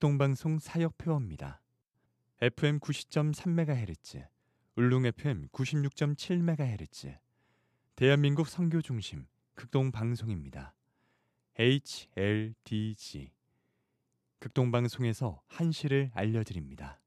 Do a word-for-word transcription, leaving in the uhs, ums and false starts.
극동방송 사역표어입니다. 에프엠 구십 점 삼 메가헤르츠, 울릉 에프엠 구십육 점 칠 메가헤르츠, 대한민국 선교중심 극동방송입니다. 에이치엘디지 극동방송에서 한시를 알려드립니다.